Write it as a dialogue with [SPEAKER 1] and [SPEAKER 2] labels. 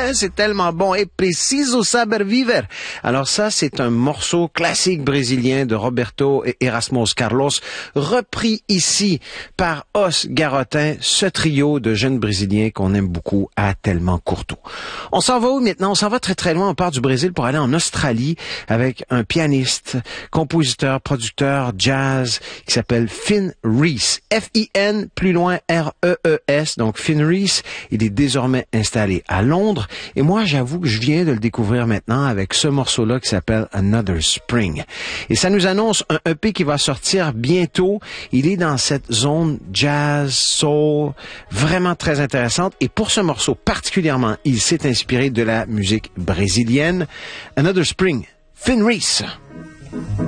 [SPEAKER 1] hein? C'est tellement bon. Et preciso saber viver. Alors ça, c'est un morceau classique brésilien de Roberto et Erasmus Carlos, repris ici par Os Garotin, ce trio de jeunes Brésiliens qu'on aime beaucoup à Tellement Courtois. On s'en va où maintenant? On s'en va très très loin. On part du Brésil pour aller en Australie avec un pianiste, compositeur, producteur, jazz qui s'appelle Finn Rees. F-I-N, plus loin R-E-E-S. Donc Finn Rees, il est désormais installé à Londres. Et moi, j'avoue que je viens de le découvrir maintenant avec ce morceau-là qui s'appelle Another Spring. Et ça nous annonce un EP qui va sortir bientôt. Il est dans cette zone jazz, soul, vraiment très intéressante. Et pour ce morceau particulièrement, il s'est inspiré de la musique brésilienne. Another Spring, Finn Rees.